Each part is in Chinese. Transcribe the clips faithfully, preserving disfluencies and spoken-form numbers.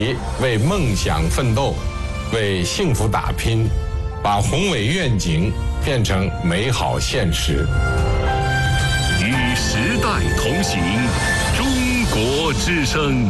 为梦想奋斗，为幸福打拼，把宏伟愿景变成美好现实。 与时代同行，中国之声。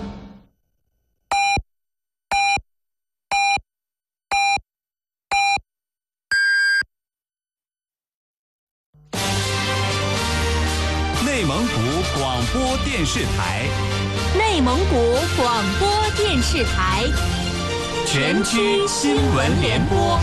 内蒙古广播电视台， 内蒙古广播电视台， 全区新闻联播。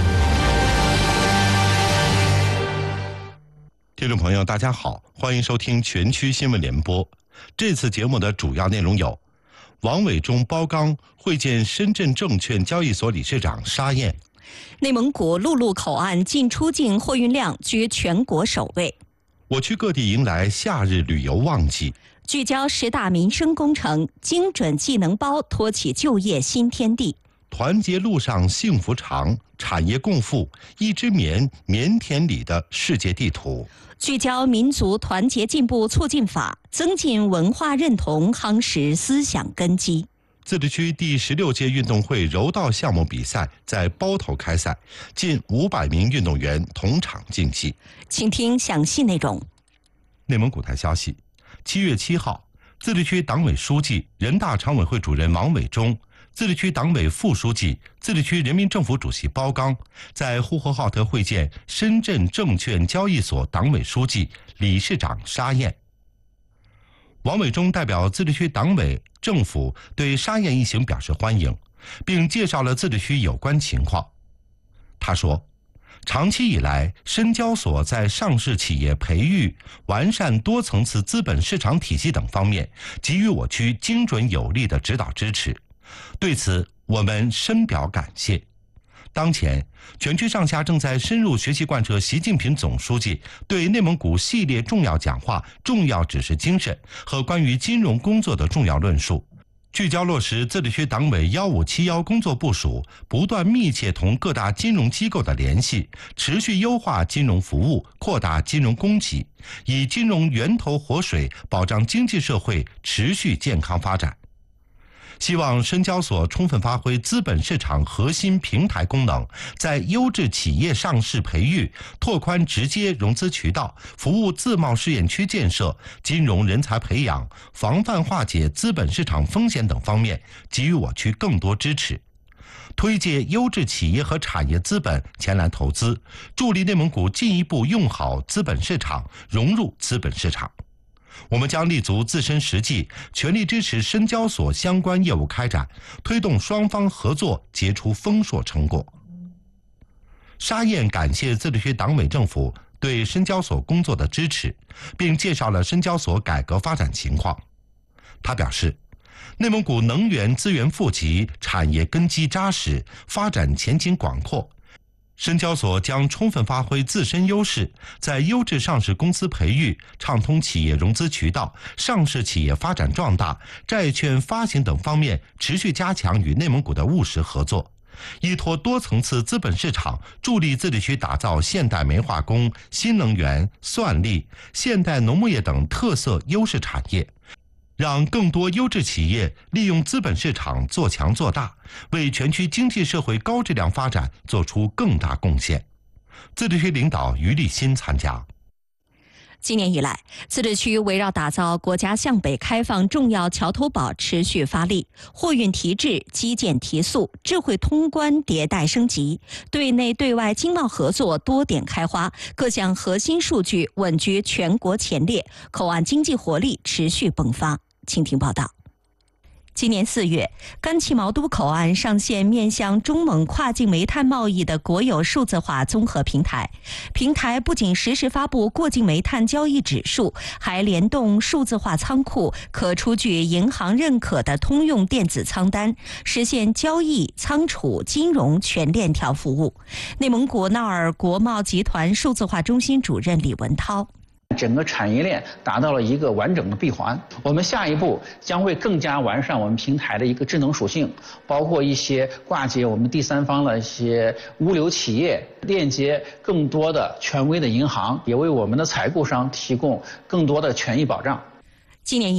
听众朋友，大家好，欢迎收听全区新闻联播。这次节目的主要内容有：王伟忠包钢会见深圳证券交易所理事长沙燕； 内蒙古陆路口岸进出境货运量居全国首位； 我区各地迎来夏日旅游旺季。 聚焦十大民生工程，精准技能包托起就业新天地。 团结路上幸福长，产业共富，一只棉，棉田里的世界地图。 聚焦民族团结进步促进法，增进文化认同，夯实思想根基。 自治区第十六届运动会柔道项目比赛在包头开赛，近五百名运动员同场竞技。 请听详细内容。 内蒙古台消息，七月七号，自治区党委书记、人大常委会主任王伟忠、自治区党委副书记、自治区人民政府主席包钢在呼和浩特会见深圳证券交易所党委书记、理事长沙燕。王伟忠代表自治区党委政府对沙燕一行表示欢迎，并介绍了自治区有关情况。他说，长期以来，深交所在上市企业培育、完善多层次资本市场体系等方面给予我区精准有力的指导支持，对此我们深表感谢。当前，全区上下正在深入学习贯彻习近平总书记对内蒙古系列重要讲话、重要指示精神和关于金融工作的重要论述，聚焦落实自治区党委幺五七幺工作部署，不断密切同各大金融机构的联系，持续优化金融服务，扩大金融供给，以金融源头活水，保障经济社会持续健康发展。希望深交所充分发挥资本市场核心平台功能，在优质企业上市培育、拓宽直接融资渠道、服务自贸试验区建设、金融人才培养、防范化解资本市场风险等方面给予我区更多支持，推介优质企业和产业资本前来投资，助力内蒙古进一步用好资本市场，融入资本市场。我们将立足自身实际，全力支持深交所相关业务开展，推动双方合作结出丰硕成果。沙燕感谢自治区党委政府对深交所工作的支持，并介绍了深交所改革发展情况。他表示，内蒙古能源资源富集，产业根基扎实，发展前景广阔。深交所将充分发挥自身优势，在优质上市公司培育、畅通企业融资渠道、上市企业发展壮大、债券发行等方面持续加强与内蒙古的务实合作，依托多层次资本市场，助力自治区打造现代煤化工、新能源、算力、现代农牧业等特色优势产业，让更多优质企业利用资本市场做强做大，为全区经济社会高质量发展做出更大贡献。自治区领导于立新参加。 今年以来，自治区围绕打造国家向北开放重要桥头堡持续发力，货运提质、基建提速、智慧通关迭代升级，对内对外经贸合作多点开花，各项核心数据稳居全国前列，口岸经济活力持续迸发。请听报道。今年四月，甘旗毛都口岸上线面向中蒙跨境煤炭贸易的国有数字化综合平台。平台不仅实时发布过境煤炭交易指数，还联动数字化仓库，可出具银行认可的通用电子仓单，实现交易、仓储、金融全链条服务。内蒙古淖尔国贸集团数字化中心主任李文涛。 整个产业链达到了一个完整的闭环。我们下一步将会更加完善我们平台的一个智能属性，包括一些挂接我们第三方的一些物流企业，链接更多的权威的银行，也为我们的采购商提供更多的权益保障。 今年以来，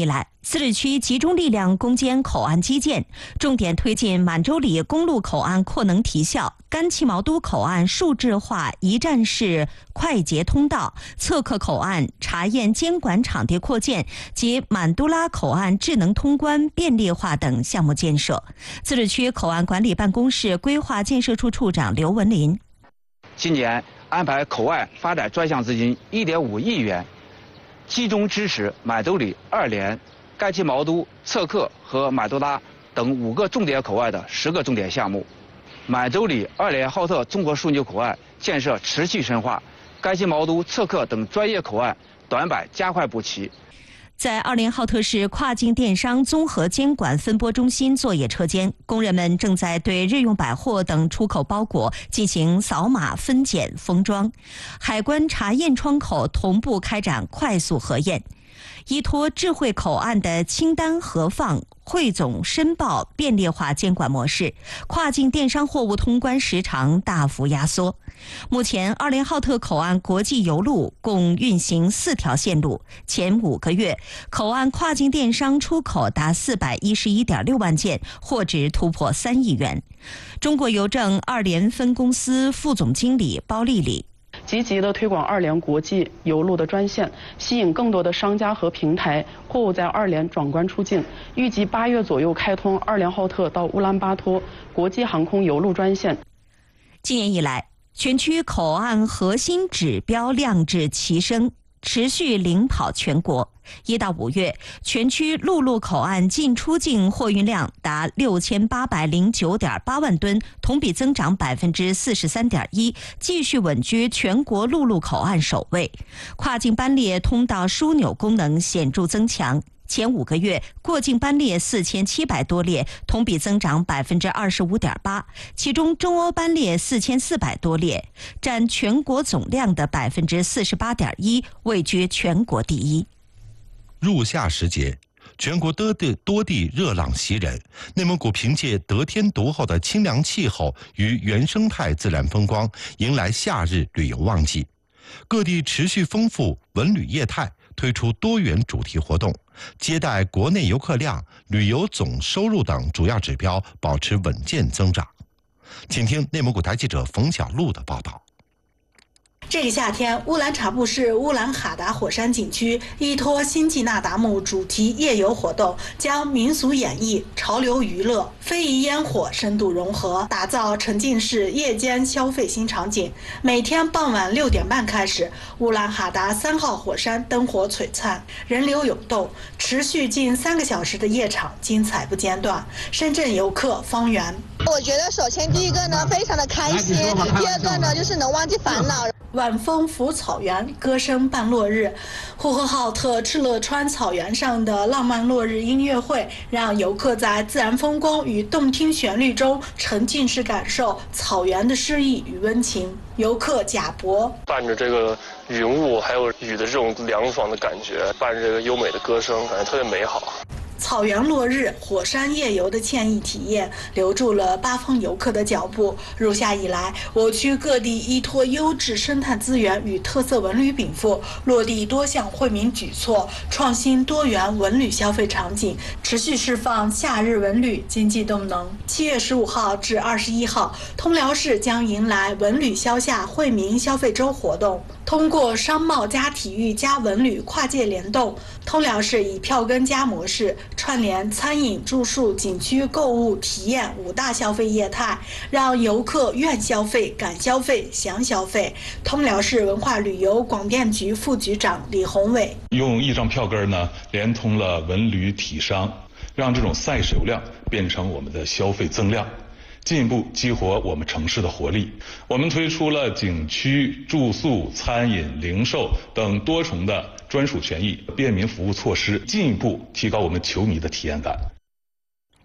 自治区集中力量攻坚口岸基建，重点推进满洲里公路口岸扩能提效、甘旗毛都口岸数字化一站式快捷通道、侧客口岸查验监管场地扩建及满都拉口岸智能通关便利化等项目建设。自治区口岸管理办公室规划建设处处长刘文林： 今年安排口岸发展专项资金一点五亿元，集中支持满洲里二连、甘旗毛都、侧客和满都拉等五个重点口岸的十个重点项目。满洲里二连浩特综合枢纽口岸建设持续深化，甘旗毛都、侧客等专业口岸短板加快补齐。 在二连浩特市跨境电商综合监管分拨中心作业车间，工人们正在对日用百货等出口包裹进行扫码分拣封装，海关查验窗口同步开展快速核验。依托智慧口岸的清单核放、汇总申报便利化监管模式，跨境电商货物通关时长大幅压缩。目前，二连浩特口岸国际邮路共运行四条线路，前五个月口岸跨境电商出口达四百一十一点六万件，货值突破三亿元。中国邮政二连分公司副总经理包丽丽： 积极地推广二连国际邮路的专线，吸引更多的商家和平台货物在二连转关出境。预计八月左右开通二连浩特到乌兰巴托国际航空邮路专线。 今年以来，全区口岸核心指标亮质齐升，持续领跑全国。一到五月，全区陆路口岸进出境货运量达六千八百零九点八万吨，同比增长百分之四十三点一，继续稳居全国陆路口岸首位。跨境班列通道枢纽功能显著增强。前五个月过境班列四千七百多列，同比增长百分之二十五点八，其中中欧班列四千四百多列，占全国总量的百分之四十八点一，位居全国第一。 入夏时节，全国多地多地热浪袭人，内蒙古凭借得天独厚的清凉气候与原生态自然风光，迎来夏日旅游旺季。各地持续丰富文旅业态，推出多元主题活动，接待国内游客量、旅游总收入等主要指标保持稳健增长。请听内蒙古台记者冯小璐的报道。 这个夏天，乌兰察布市乌兰哈达火山景区依托新季纳达慕主题夜游活动，将民俗演绎、潮流娱乐、非遗烟火深度融合，打造沉浸式夜间消费新场景。每天傍晚六点半开始，乌兰哈达三号火山灯火璀璨，人流涌动，持续近三个小时的夜场精彩不间断。深圳游客方圆： 我觉得首先第一个呢，非常的开心；第二个呢，就是能忘记烦恼。 晚风拂草原，歌声伴落日。呼和浩特敕勒川草原上的浪漫落日音乐会，让游客在自然风光与动听旋律中沉浸式感受草原的诗意与温情。游客贾博： 伴着这个云雾还有雨的这种凉爽的感觉，伴着这个优美的歌声，感觉特别美好。 草原落日、火山夜游的惬意体验，留住了八方游客的脚步。入夏以来，我区各地依托优质生态资源与特色文旅禀赋，落地多项惠民举措，创新多元文旅消费场景，持续释放夏日文旅经济动能。七月十五号至二十一号，通辽市将迎来文旅消夏惠民消费周活动。通过商贸加体育加文旅跨界联动，通辽市以票根加模式串联餐饮、住宿、景区、购物、体验五大消费业态，让游客愿消费、敢消费、想消费。通辽市文化旅游广电局副局长李宏伟： 用一张票根呢，连通了文旅体商，让这种赛事流量变成我们的消费增量，进一步激活我们城市的活力。我们推出了景区、住宿、餐饮、零售等多重的专属权益便民服务措施，进一步提高我们球迷的体验感。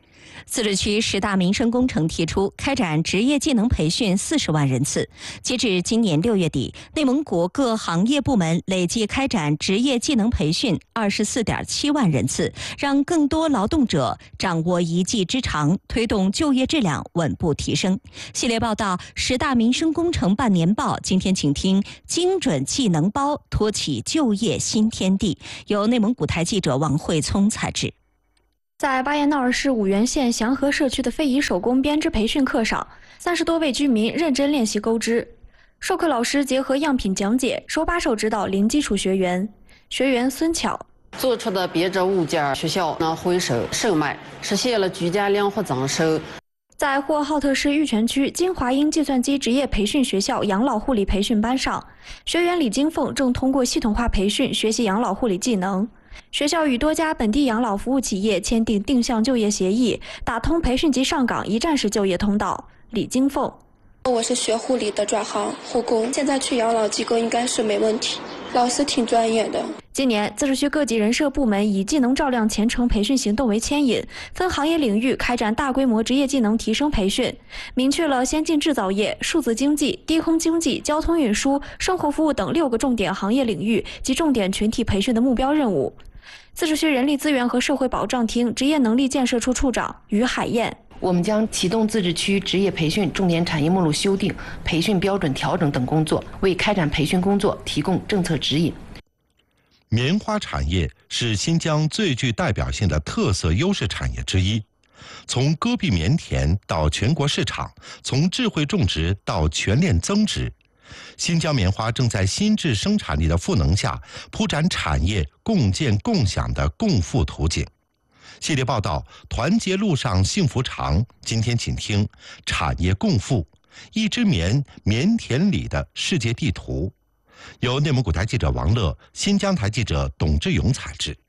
自治区十大民生工程提出开展职业技能培训四十万人次。截至今年六月底，内蒙古各行业部门累计开展职业技能培训二十四点七万人次，让更多劳动者掌握一技之长，推动就业质量稳步提升。系列报道《十大民生工程半年报》，今天请听精准技能包托起就业新天地，由内蒙古台记者王慧聪采制。 在巴彦淖尔市五原县祥和社区的非遗手工编织培训课上，三十多位居民认真练习钩织。授课老师结合样品讲解，手把手指导零基础学员。学员孙巧做出的编织物件，学校呢回收售卖，实现了居家粮活增收。 在呼和浩特市玉泉区金华英计算机职业培训学校养老护理培训班上，学员李金凤正通过系统化培训学习养老护理技能。学校与多家本地养老服务企业签订定向就业协议，打通培训及上岗一站式就业通道。李金凤： 我是学护理的，转行护工，现在去养老机构应该是没问题，老师挺专业的。 今年，自治区各级人社部门以技能照亮前程培训行动为牵引，分行业领域开展大规模职业技能提升培训，明确了先进制造业、数字经济、低空经济、交通运输、生活服务等六个重点行业领域及重点群体培训的目标任务。自治区人力资源和社会保障厅职业能力建设处处长于海燕： 我们将启动自治区职业培训重点产业目录修订、培训标准调整等工作，为开展培训工作提供政策指引。 棉花产业是新疆最具代表性的特色优势产业之一。从戈壁棉田到全国市场，从智慧种植到全链增值，新疆棉花正在新质生产力的赋能下，铺展产业共建共享的共富图景。系列报道《团结路上幸福长》，今天请听产业共富，一只棉棉田里的世界地图，由内蒙古台记者王乐、新疆台记者董志勇采制。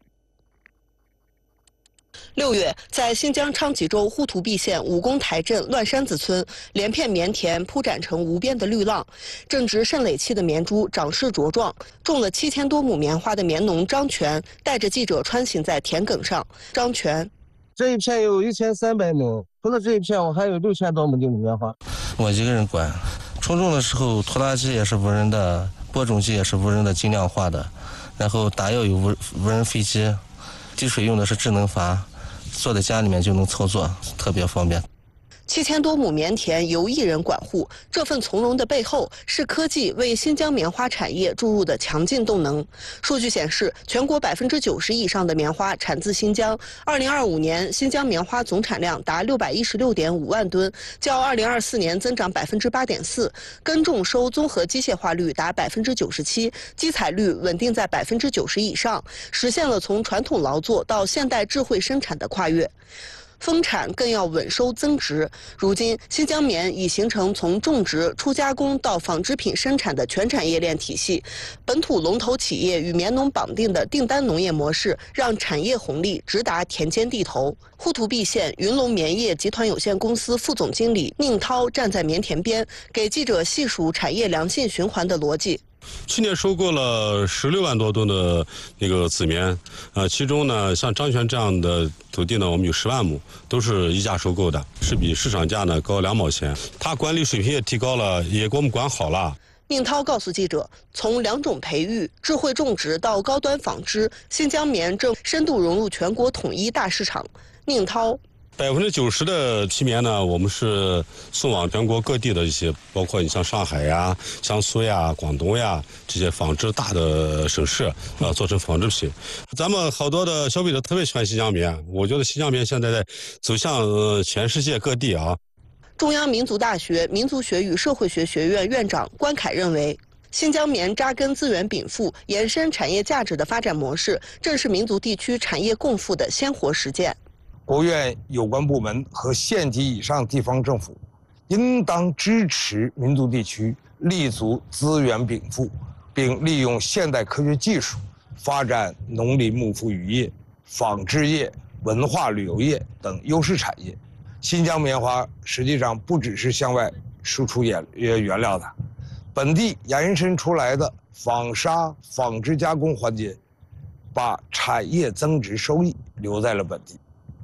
六月，在新疆昌吉州呼图壁县武功台镇乱山子村，连片棉田铺展成无边的绿浪，正值盛蕾期的棉株长势茁壮，种了七千多亩棉花的棉农张全带着记者穿行在田埂上。张全： 这一片有一千三百亩，除了这一片，我还有六千多亩的棉花。 我一个人管，冲种的时候拖拉机也是无人的，播种机也是无人的精量化的，然后打药有无无人飞机，滴水用的是智能阀。坐在家里面就能操作，特别方便。 七千多亩棉田由一人管护，这份从容的背后是科技为新疆棉花产业注入的强劲动能。数据显示，全国百分之九十以上的棉花产自新疆。二零二五年，新疆棉花总产量达六百一十六点五万吨，较二零二四年增长百分之八点四。耕种收综合机械化率达百分之九十七，机采率稳定在百分之九十以上，实现了从传统劳作到现代智慧生产的跨越。丰产更要稳收增值。如今，新疆棉已形成从种植、初加工到纺织品生产的全产业链体系。本土龙头企业与棉农绑定的订单农业模式，让产业红利直达田间地头。呼图壁县云龙棉业集团有限公司副总经理宁涛站在棉田边，给记者细数产业良性循环的逻辑。 去年收购了十六万多吨的那个紫棉，呃，其中呢，像张全这样的土地呢，我们有十万亩，都是一价收购的，是比市场价呢高两毛钱。他管理水平也提高了，也给我们管好了。 宁涛告诉记者，从两种培育、智慧种植到高端纺织，新疆棉正深度融入全国统一大市场。宁涛。 百分之九十的皮棉呢，我们是送往全国各地的一些，包括你像上海呀、江苏呀、广东呀这些纺织大的省市啊，做成纺织品。咱们好多的消费者特别喜欢新疆棉，我觉得新疆棉现在在走向呃全世界各地啊。 中央民族大学民族学与社会学学院院长关凯认为，新疆棉扎根资源禀赋、延伸产业价值的发展模式，正是民族地区产业共富的鲜活实践。 国务院有关部门和县级以上地方政府，应当支持民族地区立足资源禀赋，并利用现代科学技术发展农林牧副渔业、纺织业、文化旅游业等优势产业。新疆棉花实际上不只是向外输出原原料的，本地延伸出来的纺纱、纺织加工环节，把产业增值收益留在了本地。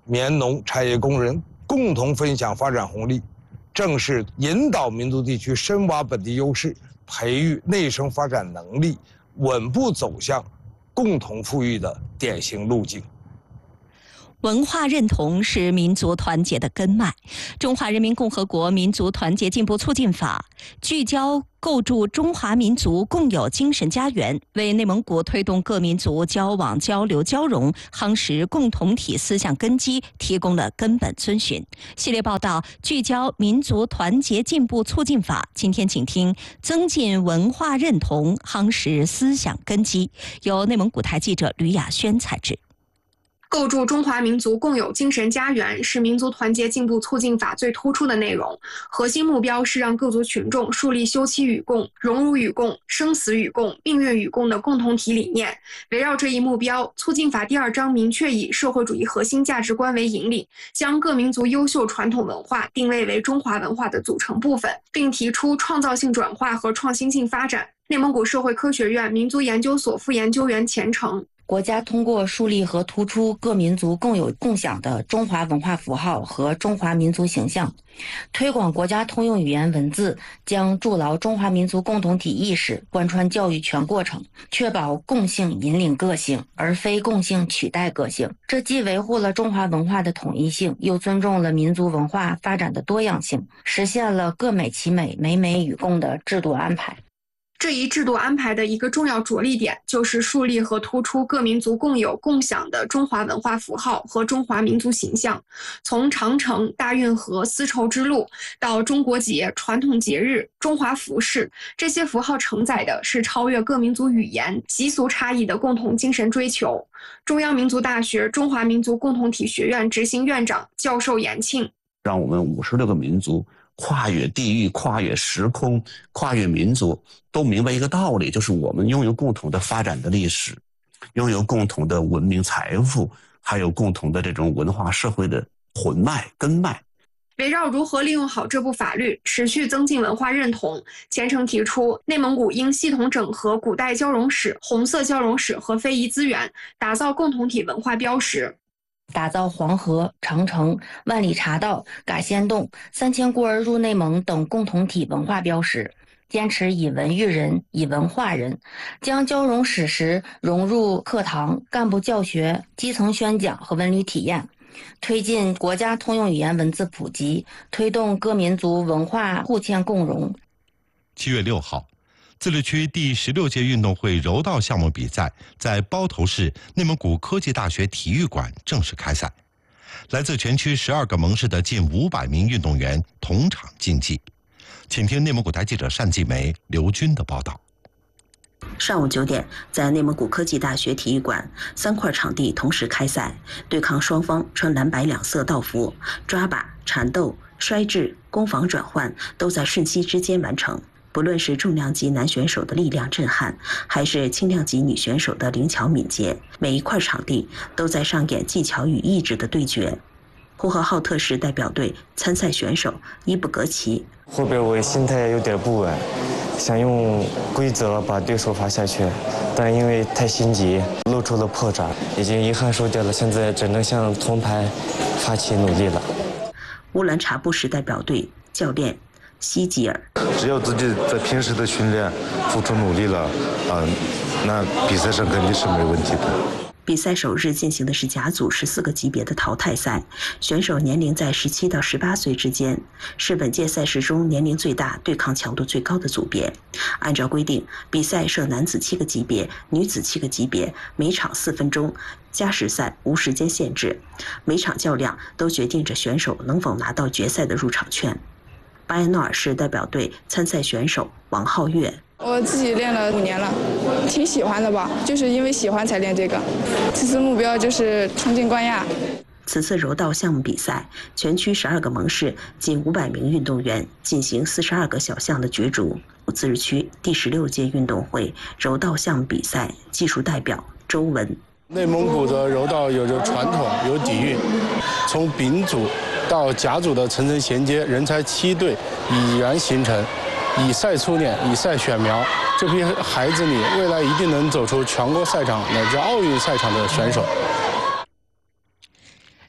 棉农产业工人共同分享发展红利，正是引导民族地区深挖本地优势、培育内生发展能力、稳步走向共同富裕的典型路径。 文化认同是民族团结的根脉。中华人民共和国民族团结进步促进法聚焦构筑中华民族共有精神家园，为内蒙古推动各民族交往交流交融、夯实共同体思想根基提供了根本遵循。系列报道聚焦民族团结进步促进法，今天请听增进文化认同，夯实思想根基，由内蒙古台记者吕雅轩采制。 构筑中华民族共有精神家园是民族团结进步促进法最突出的内容，核心目标是让各族群众树立休戚与共、荣辱与共、生死与共、命运与共的共同体理念。围绕这一目标，促进法第二章明确以社会主义核心价值观为引领，将各民族优秀传统文化定位为中华文化的组成部分，并提出创造性转化和创新性发展。内蒙古社会科学院民族研究所副研究员钱成。 国家通过树立和突出各民族共有共享的中华文化符号和中华民族形象，推广国家通用语言文字，将筑牢中华民族共同体意识贯穿教育全过程，确保共性引领个性，而非共性取代个性。这既维护了中华文化的统一性，又尊重了民族文化发展的多样性，实现了各美其美、美美与共的制度安排。 这一制度安排的一个重要着力点，就是树立和突出各民族共有共享的中华文化符号和中华民族形象。从长城、大运河、丝绸之路到中国节、传统节日、中华服饰，这些符号承载的是超越各民族语言、习俗差异的共同精神追求。中央民族大学中华民族共同体学院执行院长、教授严庆， 让我们五十六个民族跨越地域、跨越时空、跨越民族，都明白一个道理，就是我们拥有共同的发展的历史，拥有共同的文明财富，还有共同的这种文化社会的魂脉根脉。 围绕如何利用好这部法律，持续增进文化认同，钱成提出，内蒙古应系统整合古代交融史、红色交融史和非遗资源，打造共同体文化标识。 打造黄河、长城、万里茶道、嘎仙洞、三千孤儿入内蒙等共同体文化标识，坚持以文育人、以文化人，将交融史实融入课堂、干部教学、基层宣讲和文旅体验，推进国家通用语言文字普及，推动各民族文化互嵌共融。 七月六号，自治区第十六届运动会柔道项目比赛在包头市内蒙古科技大学体育馆正式开赛，来自全区十二个盟市的近五百名运动员同场竞技。请听内蒙古台记者单继梅、刘军的报道。 上午九点，在内蒙古科技大学体育馆，三块场地同时开赛，对抗双方穿蓝白两色道服，抓把、缠斗、摔掷、攻防转换都在瞬息之间完成。不论是重量级男选手的力量震撼，还是轻量级女选手的灵巧敏捷，每一块场地都在上演技巧与意志的对决。呼和浩特市代表队参赛选手伊布格齐， 后边我心态有点不稳，想用规则把对手罚下去，但因为太心急，露出了破绽，已经遗憾输掉了，现在只能向铜牌发起努力了。 乌兰察布市代表队教练希吉尔， 只要自己在平时的训练付出努力了啊，那比赛上肯定是没问题的。 比赛首日进行的是甲组十四个级别的淘汰赛，选手年龄在十七到十八岁之间，是本届赛事中年龄最大、对抗强度最高的组别。按照规定，比赛设男子七个级别、女子七个级别，每场四分钟，加时赛无时间限制。每场较量都决定着选手能否拿到决赛的入场券。巴彦淖尔市代表队参赛选手王浩月， 我自己练了五年了，挺喜欢的吧，就是因为喜欢才练这个。此次目标就是冲进冠亚。 此次柔道项目比赛，全区十二个盟市近五百名运动员进行四十二个小项的角逐。自治区第十六届运动会柔道项目比赛技术代表周文， 内蒙古的柔道有着传统，有底蕴，从丙组到甲组的层层衔接，人才七队已然形成，以赛粗练，以赛选苗，这批孩子里未来一定能走出全国赛场乃至奥运赛场的选手。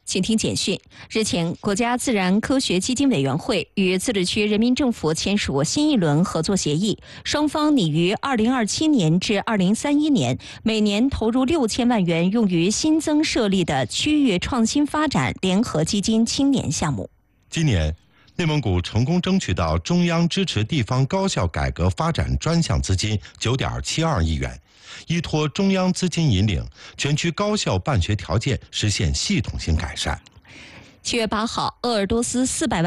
请听简讯。日前，国家自然科学基金委员会与自治区人民政府签署新一轮合作协议，双方拟于二零二七年至二零三一年每年投入六千万元，用于新增设立的区域创新发展联合基金青年项目。 今年，内蒙古成功争取到中央支持地方高校改革发展专项资金九点七二亿元。依托中央资金引领，全区高校办学条件实现系统性改善。 七月八号，鄂尔多斯四百万